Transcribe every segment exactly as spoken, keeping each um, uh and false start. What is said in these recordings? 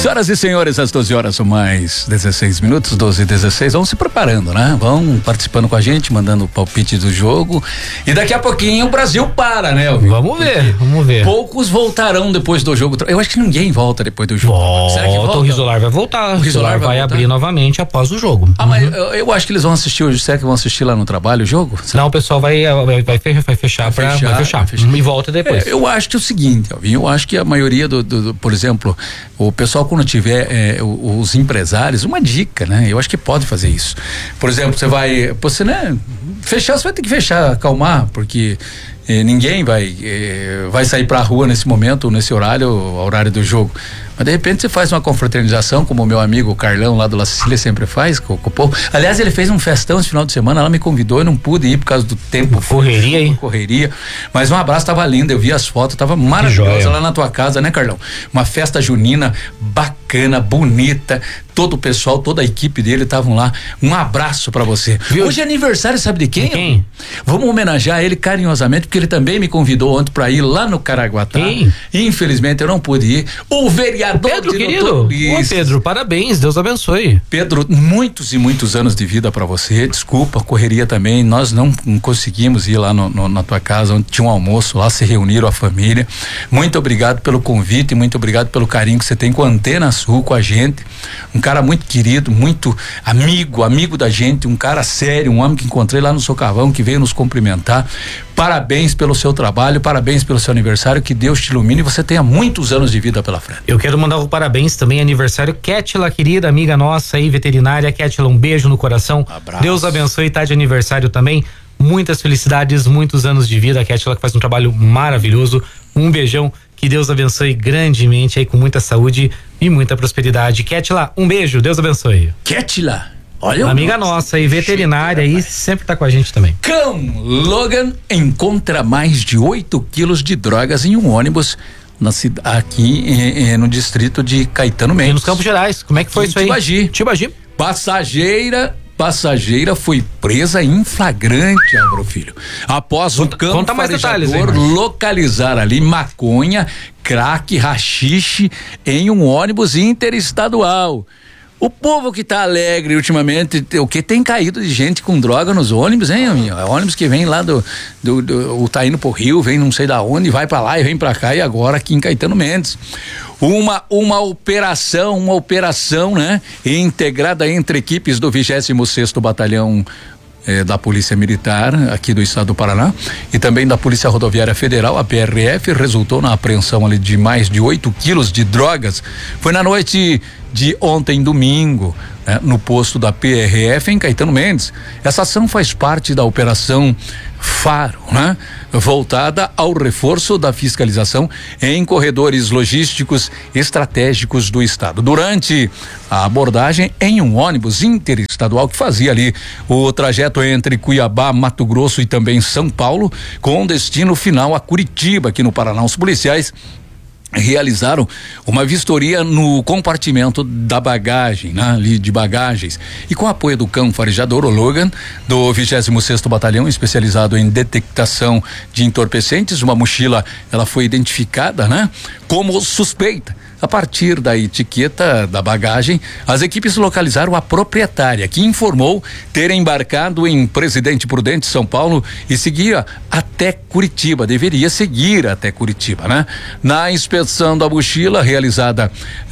Senhoras e senhores, às doze horas ou mais dezesseis minutos, doze e dezesseis, vão se preparando, né? Vão participando com a gente, mandando o palpite do jogo. E daqui a pouquinho o Brasil para, né? Elvio? Vamos ver, Porque vamos ver. Poucos voltarão depois do jogo. Eu acho que ninguém volta depois do jogo. Volta, Será que volta? O Risolar vai voltar. O Risolar vai, vai abrir novamente após o jogo. Ah, uhum. mas eu, eu acho que eles vão assistir hoje. Será que vão assistir lá no trabalho o jogo? Não, o pessoal vai, vai, vai, fechar, vai fechar vai pra fechar, vai fechar. Vai fechar. E volta depois. É, eu acho que é o seguinte, Elvio, eu acho que a maioria do, do, do por exemplo, o pessoal quando tiver é, os empresários, uma dica, né? Eu acho que pode fazer isso. Por exemplo, você vai, você né, fechar, você vai ter que fechar, acalmar, porque eh, ninguém vai eh, vai sair pra rua nesse momento, nesse horário, horário do jogo. Mas de repente você faz uma confraternização, como o meu amigo Carlão lá do La Cecília sempre faz com, com o povo. Aliás, ele fez um festão esse final de semana, ela me convidou, eu não pude ir por causa do tempo. Correria, hein? Correria. Mas um abraço, tava lindo, eu vi as fotos, tava maravilhosa lá na tua casa, né, Carlão? Uma festa junina bacana, bonita, todo o pessoal, toda a equipe dele estavam lá. Um abraço pra você. Viu? Hoje é aniversário, sabe de quem? De quem? Vamos homenagear ele carinhosamente, porque ele também me convidou ontem pra ir lá no Caraguatá. Quem? Infelizmente eu não pude ir. O vereador Pedro, querido. Ô, Pedro, parabéns, Deus abençoe. Pedro, muitos e muitos anos de vida pra você. Desculpa, correria também. Nós não, não conseguimos ir lá no, no, na tua casa, onde tinha um almoço, lá se reuniram a família. Muito obrigado pelo convite, muito obrigado pelo carinho que você tem com a Antena Sul, com a gente. Um cara muito querido, muito amigo, amigo da gente, um cara sério, um homem que encontrei lá no Socavão, que veio nos cumprimentar. Parabéns pelo seu trabalho, parabéns pelo seu aniversário, que Deus te ilumine e você tenha muitos anos de vida pela frente. Eu quero mandar um parabéns também, aniversário, Kétila, querida amiga nossa aí, veterinária. Kétila, um beijo no coração. Abraço. Deus abençoe, tá de aniversário também. Muitas felicidades, muitos anos de vida. A Kétila que faz um trabalho maravilhoso. Um beijão, que Deus abençoe grandemente aí, com muita saúde e muita prosperidade. Kétila, um beijo, Deus abençoe. Kétila, olha, amiga nossa aí, veterinária aí, sempre tá com a gente também. Cão Logan encontra mais de oito quilos de drogas em um ônibus na cidade, aqui eh, no distrito de Caetano Mendes. E nos Campos Gerais, como é que foi isso aí? Tibagi. Tibagi. Passageira Passageira foi presa em flagrante, Álvaro Filho. Após o campo conta mais detalhes, hein, localizar ali maconha, crack, rachixe em um ônibus interestadual. O povo que tá alegre ultimamente, o que tem caído de gente com droga nos ônibus, hein, amigo? É ônibus que vem lá do, do, do, tá indo pro Rio, vem não sei da onde, vai pra lá e vem pra cá, e agora aqui em Caetano Mendes. Uma, uma operação, uma operação, né? Integrada entre equipes do vigésimo sexto Batalhão eh, da Polícia Militar aqui do estado do Paraná e também da Polícia Rodoviária Federal, a P R F, resultou na apreensão ali de mais de oito quilos de drogas. Foi na noite de ontem, domingo, né, no posto da P R F em Caetano Mendes. Essa ação faz parte da operação Faro, né? Voltada ao reforço da fiscalização em corredores logísticos estratégicos do estado. Durante a abordagem em um ônibus interestadual que fazia ali o trajeto entre Cuiabá, Mato Grosso e também São Paulo, com destino final a Curitiba, aqui no Paraná, os policiais realizaram uma vistoria no compartimento da bagagem, né, ali de bagagens, e com apoio do cão farejador, o Logan, do vigésimo sexto Batalhão, especializado em detectação de entorpecentes, uma mochila, ela foi identificada, né, como suspeita. A partir da etiqueta da bagagem, as equipes localizaram a proprietária, que informou ter embarcado em Presidente Prudente, São Paulo, e seguia até Curitiba, deveria seguir até Curitiba, né? Na inspeção da mochila, realizada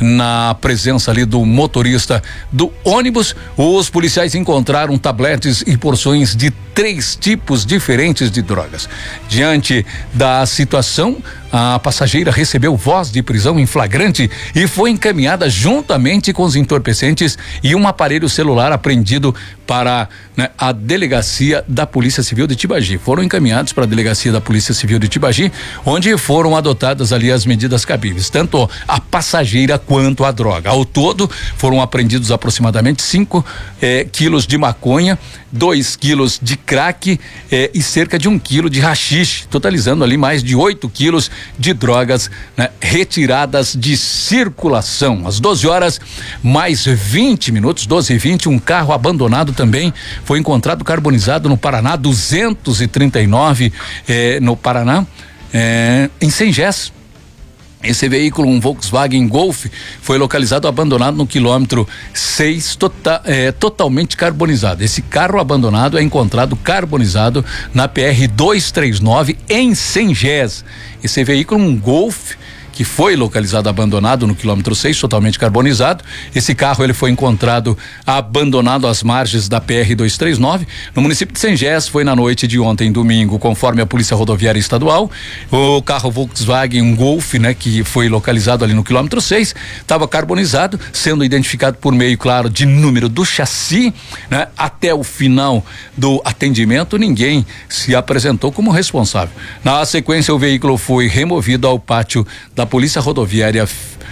na presença ali do motorista do ônibus, os policiais encontraram tabletes e porções de três tipos diferentes de drogas. Diante da situação, a passageira recebeu voz de prisão em flagrante e foi encaminhada juntamente com os entorpecentes e um aparelho celular apreendido para, né, a delegacia da Polícia Civil de Tibagi. Foram encaminhados para a delegacia da Polícia Civil de Tibagi, onde foram adotadas ali as medidas cabíveis, tanto a passageira quanto a droga. Ao todo, foram apreendidos aproximadamente cinco eh, quilos de maconha, dois quilos de crack eh, e cerca de um quilo de haxixe, totalizando ali mais de oito quilos de drogas, né, retiradas de circulação. Às doze horas, mais vinte minutos, doze e vinte, um carro abandonado também foi encontrado carbonizado no Paraná, duzentos e trinta e nove, eh, no Paraná, eh, em Sengés. Esse veículo, um Volkswagen Golf, foi localizado abandonado no quilômetro seis, tota, é, totalmente carbonizado. Esse carro abandonado é encontrado carbonizado na P R duzentos e trinta e nove em Sengés. Esse veículo, um Golf, que foi localizado abandonado no quilômetro seis, totalmente carbonizado. Esse carro ele foi encontrado abandonado às margens da P R duzentos e trinta e nove no município de Sengés. Foi na noite de ontem, domingo, conforme a Polícia Rodoviária Estadual. O carro Volkswagen, um Golf, né, que foi localizado ali no quilômetro seis, estava carbonizado, sendo identificado por meio, claro, de número do chassi, né? Até o final do atendimento, ninguém se apresentou como responsável. Na sequência, o veículo foi removido ao pátio da Polícia Rodoviária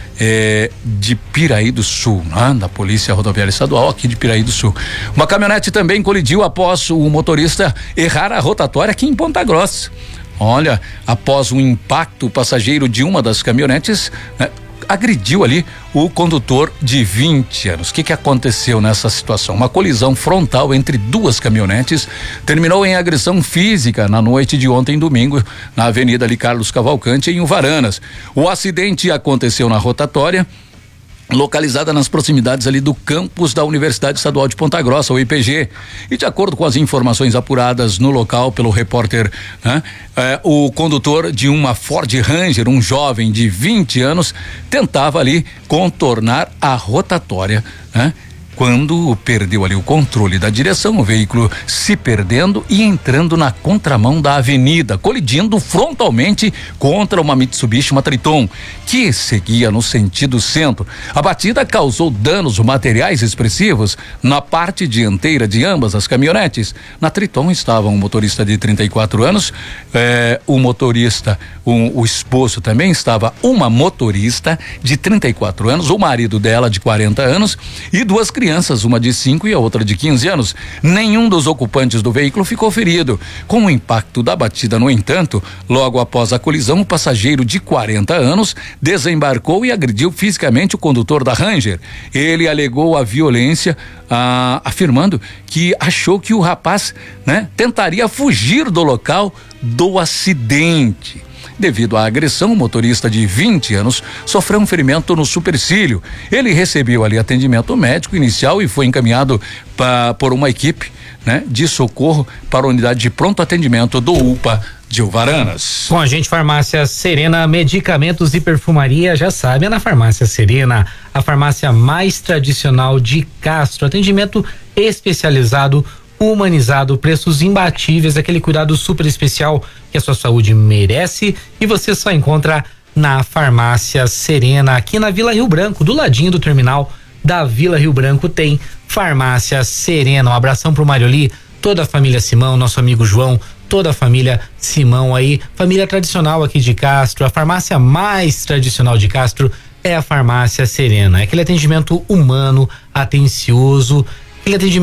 é, de Piraí do Sul, né? Da Polícia Rodoviária Estadual aqui de Piraí do Sul. Uma caminhonete também colidiu após o motorista errar a rotatória aqui em Ponta Grossa. Olha, após um impacto, o passageiro de uma das caminhonetes, né, agrediu ali o condutor de vinte anos. O que que aconteceu nessa situação? Uma colisão frontal entre duas caminhonetes terminou em agressão física na noite de ontem, domingo, na Avenida ali Carlos Cavalcante, em Uvaranas. O acidente aconteceu na rotatória, localizada nas proximidades ali do campus da Universidade Estadual de Ponta Grossa, o I P G. E de acordo com as informações apuradas no local pelo repórter, né, eh, o condutor de uma Ford Ranger, um jovem de vinte anos, tentava ali contornar a rotatória, né? Quando perdeu ali o controle da direção, o veículo se perdendo e entrando na contramão da avenida, colidindo frontalmente contra uma Mitsubishi, uma Triton, que seguia no sentido centro. A batida causou danos materiais expressivos na parte dianteira de ambas as caminhonetes. Na Triton estava um motorista de trinta e quatro anos, eh, o motorista, um, o esposo também estava uma motorista de trinta e quatro anos, o marido dela de quarenta anos e duas crianças. Crianças, uma de cinco e a outra de quinze anos. Nenhum dos ocupantes do veículo ficou ferido. Com o impacto da batida, no entanto, logo após a colisão, o passageiro de quarenta anos desembarcou e agrediu fisicamente o condutor da Ranger. Ele alegou a violência, ah, afirmando que achou que o rapaz, né, tentaria fugir do local do acidente. Devido à agressão, o motorista de vinte anos sofreu um ferimento no supercílio. Ele recebeu ali atendimento médico inicial e foi encaminhado pra, por uma equipe, né, de socorro para a unidade de pronto atendimento do U P A de Uvaranas. Com a gente, Farmácia Serena, medicamentos e perfumaria, já sabe, é na Farmácia Serena, a farmácia mais tradicional de Castro. Atendimento especializado, humanizado, preços imbatíveis, aquele cuidado super especial que a sua saúde merece, e você só encontra na Farmácia Serena, aqui na Vila Rio Branco, do ladinho do terminal da Vila Rio Branco tem Farmácia Serena. Um abração pro Marioli, toda a família Simão, nosso amigo João, toda a família Simão aí, família tradicional aqui de Castro. A farmácia mais tradicional de Castro é a Farmácia Serena, é aquele atendimento humano, atencioso, aquele atendimento